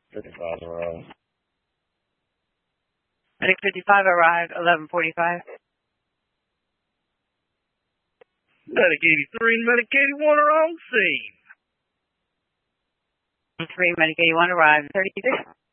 55 arrived. Medic 55 arrived, 11:45. Medic 83 and Medic 81 are on scene. 3, Medic 81 arrived, 36.